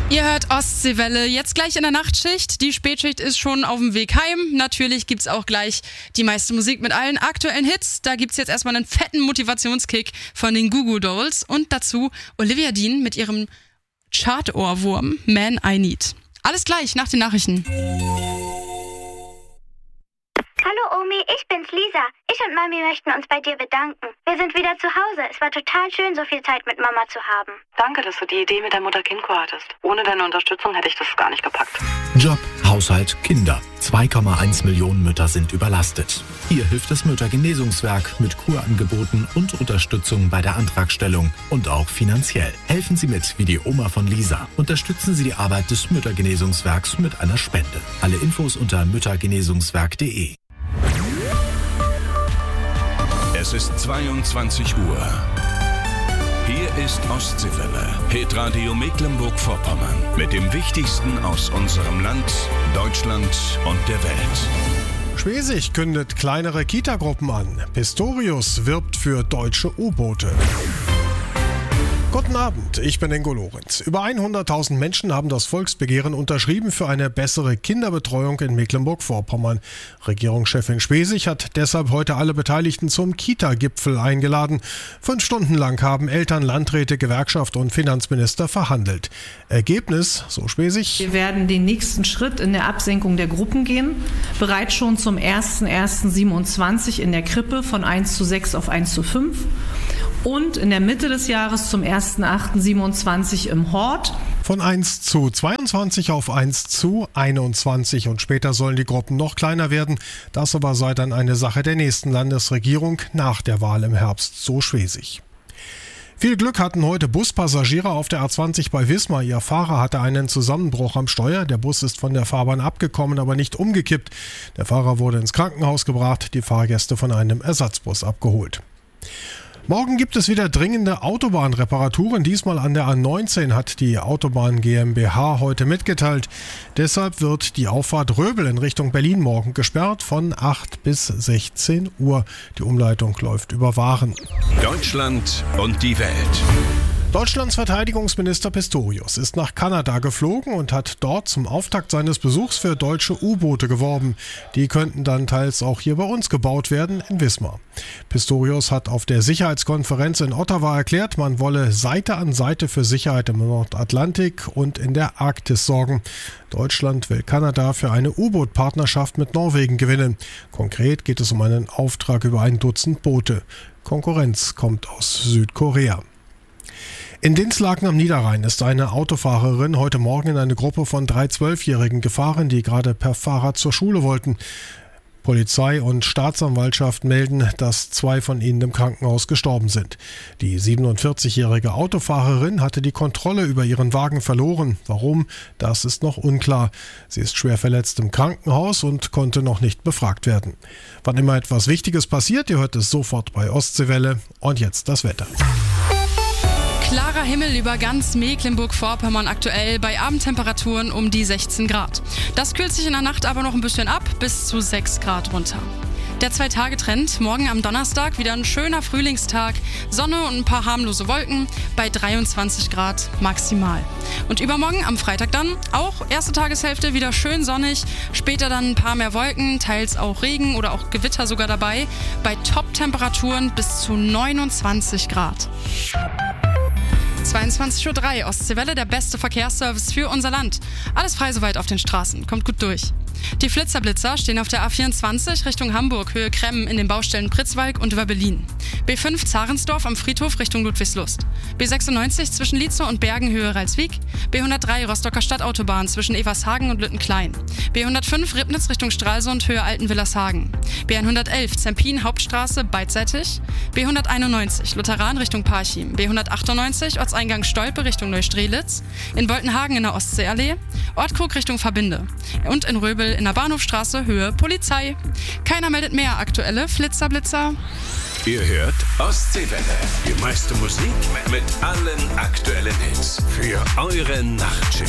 Ihr hört Ostseewelle, jetzt gleich in der Nachtschicht. Die Spätschicht ist schon auf dem Weg heim. Natürlich gibt's auch gleich die meiste Musik mit allen aktuellen Hits. Da gibt's jetzt erstmal einen fetten Motivationskick von den Goo Goo Dolls und dazu Olivia Dean mit ihrem Chart-Ohrwurm Man I Need. Alles gleich nach den Nachrichten. Hallo Omi, ich bin's Lisa. Ich und Mami möchten uns bei dir bedanken. Wir sind wieder zu Hause. Es war total schön, so viel Zeit mit Mama zu haben. Danke, dass du die Idee mit der Mutter-Kind-Kur hattest. Ohne deine Unterstützung hätte ich das gar nicht gepackt. Job, Haushalt, Kinder. 2,1 Millionen Mütter sind überlastet. Hier hilft das Müttergenesungswerk mit Kurangeboten und Unterstützung bei der Antragstellung und auch finanziell. Helfen Sie mit, wie die Oma von Lisa. Unterstützen Sie die Arbeit des Müttergenesungswerks mit einer Spende. Alle Infos unter müttergenesungswerk.de. Es ist 22 Uhr. Hier ist Ostseewelle, Hitradio Mecklenburg-Vorpommern. Mit dem Wichtigsten aus unserem Land, Deutschland und der Welt. Schwesig kündet kleinere Kita-Gruppen an. Pistorius wirbt für deutsche U-Boote. Guten Abend, ich bin Ingo Lorenz. Über 100.000 Menschen haben das Volksbegehren unterschrieben für eine bessere Kinderbetreuung in Mecklenburg-Vorpommern. Regierungschefin Schwesig hat deshalb heute alle Beteiligten zum Kita-Gipfel eingeladen. 5 Stunden lang haben Eltern, Landräte, Gewerkschaft und Finanzminister verhandelt. Ergebnis, so Schwesig: Wir werden den nächsten Schritt in der Absenkung der Gruppen gehen. Bereits schon zum 01.01.27 in der Krippe von 1:6 auf 1:5. Und in der Mitte des Jahres zum 01.08.27 im Hort. Von 1:22 auf 1:21 und später sollen die Gruppen noch kleiner werden. Das aber sei dann eine Sache der nächsten Landesregierung nach der Wahl im Herbst, so Schwesig. Viel Glück hatten heute Buspassagiere auf der A20 bei Wismar. Ihr Fahrer hatte einen Zusammenbruch am Steuer. Der Bus ist von der Fahrbahn abgekommen, aber nicht umgekippt. Der Fahrer wurde ins Krankenhaus gebracht, die Fahrgäste von einem Ersatzbus abgeholt. Morgen gibt es wieder dringende Autobahnreparaturen. Diesmal an der A19 hat die Autobahn GmbH heute mitgeteilt. Deshalb wird die Auffahrt Röbel in Richtung Berlin morgen gesperrt von 8 bis 16 Uhr. Die Umleitung läuft über Waren. Deutschland und die Welt. Deutschlands Verteidigungsminister Pistorius ist nach Kanada geflogen und hat dort zum Auftakt seines Besuchs für deutsche U-Boote geworben. Die könnten dann teils auch hier bei uns gebaut werden, in Wismar. Pistorius hat auf der Sicherheitskonferenz in Ottawa erklärt, man wolle Seite an Seite für Sicherheit im Nordatlantik und in der Arktis sorgen. Deutschland will Kanada für eine U-Boot-Partnerschaft mit Norwegen gewinnen. Konkret geht es um einen Auftrag über 1 Dutzend Boote. Konkurrenz kommt aus Südkorea. In Dinslaken am Niederrhein ist eine Autofahrerin heute Morgen in eine Gruppe von 3 12-Jährigen gefahren, die gerade per Fahrrad zur Schule wollten. Polizei und Staatsanwaltschaft melden, dass 2 von ihnen im Krankenhaus gestorben sind. Die 47-jährige Autofahrerin hatte die Kontrolle über ihren Wagen verloren. Warum? Das ist noch unklar. Sie ist schwer verletzt im Krankenhaus und konnte noch nicht befragt werden. Wann immer etwas Wichtiges passiert, ihr hört es sofort bei Ostseewelle. Und jetzt das Wetter. Klarer Himmel über ganz Mecklenburg-Vorpommern aktuell bei Abendtemperaturen um die 16 Grad. Das kühlt sich in der Nacht aber noch ein bisschen ab, bis zu 6 Grad runter. Der 2-Tage-Trend, morgen am Donnerstag wieder ein schöner Frühlingstag, Sonne und ein paar harmlose Wolken bei 23 Grad maximal. Und übermorgen am Freitag dann auch erste Tageshälfte wieder schön sonnig, später dann ein paar mehr Wolken, teils auch Regen oder auch Gewitter sogar dabei, bei Top-Temperaturen bis zu 29 Grad. 22:03 Uhr, Ostseewelle, der beste Verkehrsservice für unser Land. Alles frei soweit auf den Straßen, kommt gut durch. Die Flitzer-Blitzer stehen auf der A24 Richtung Hamburg, Höhe Kremmen in den Baustellen Pritzwalk und über Berlin. B5 Zarensdorf am Friedhof Richtung Ludwigslust. B96 zwischen Lietzow und Bergen, Höhe Ralswiek. B103 Rostocker Stadtautobahn zwischen Evershagen und Lüttenklein. B105 Ribnitz Richtung Stralsund, Höhe Altenwillershagen. B111 Zempin Hauptstraße beidseitig. B191 Lutheran Richtung Parchim. B198 Ortseingang Stolpe Richtung Neustrelitz. In Boltenhagen in der Ostseeallee. Ortkrug Richtung Verbinde. Und in Röbel in der Bahnhofstraße, Höhe Polizei. Keiner meldet mehr aktuelle Flitzer-Blitzer. Ihr hört Ostseewelle. Die meiste Musik mit allen aktuellen Hits für eure Nachtschicht.